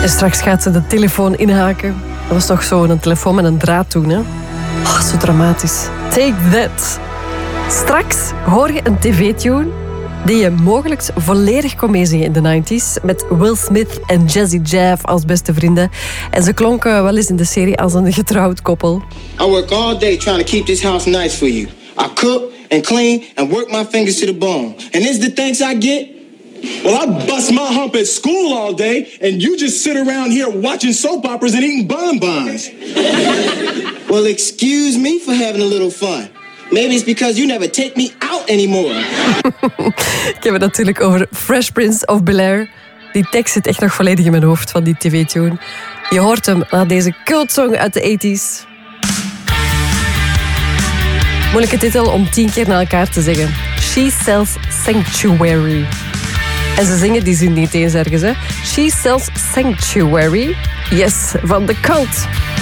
En straks gaat ze de telefoon inhaken. Dat was toch zo een telefoon met een draad toen, hè? Oh, zo dramatisch. Take that. Straks hoor je een tv-tune die je mogelijk volledig kon meezingen in de 90s. Met Will Smith en Jazzy Jeff als beste vrienden. En ze klonken wel eens in de serie als een getrouwd koppel. I work all day trying to keep this house nice for you. I cook and clean and work my fingers to the bone. And this the thanks I get? Well, I bust my hump at school all day, and you just sit around here watching soap operas and eating bonbons. Well, excuse me for having a little fun. Maybe it's because you never take me out anymore. Ik heb het natuurlijk over Fresh Prince of Bel-Air. Die tekst zit echt nog volledig in mijn hoofd van die tv-tune. Je hoort hem na deze cultsong uit de 80s. Moeilijke titel om 10 keer na elkaar te zeggen. She Sells Sanctuary. En ze zingen die zin niet eens ergens, hè. She Sells Sanctuary. Yes, van The Cult.